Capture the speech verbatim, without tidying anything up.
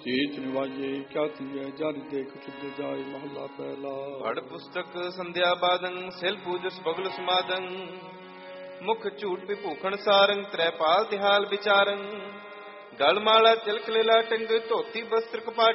ਚੀਤ ਨਿਵਾਜੇ ਕਿਆ ਤੀਏ ਜਾਰੀ ਦੇਖ ਚੁੱਕੇ ਜਾਏ ਮਹੱਲਾ ਪਹਿਲਾ। ਪੜ ਪੁਸਤਕ ਸੰਧਿਆ ਬਾਦੰ ਸਿਲ ਪੂਜਸ ਬਗਲ ਸਮਾਦੰ ਮੁਖ ਝੂਠ ਵਿਭੂਖਣ ਸਾਰੰਗ ਤ੍ਰੈ ਪਾਲ ਤਿਹਾਲ ਵਿਚਾਰੰ ਗਲ ਮਾਲਾ ਤਿਲਕ ਲੀਲਾ ਟੰਗ ਧੋਤੀ ਬਸਤਰ ਕਪਾਟ